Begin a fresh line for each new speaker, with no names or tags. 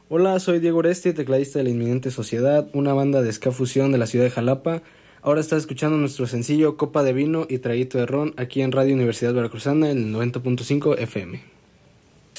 Hola, soy Diego Oresti, tecladista de La Inminente Sociedad, una banda de ska fusión de la ciudad de Jalapa. Ahora estás escuchando nuestro sencillo Copa de Vino y Traguito de Ron aquí en Radio Universidad Veracruzana en el 90.5 FM.